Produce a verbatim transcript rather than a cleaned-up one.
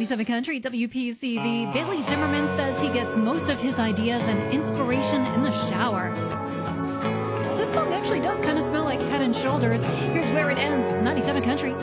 ninety-seven Country, W P C V. Bailey Zimmerman says he gets most of his ideas and inspiration in the shower. This song actually does kind of smell like Head and Shoulders. Here's where it ends. ninety-seven Country.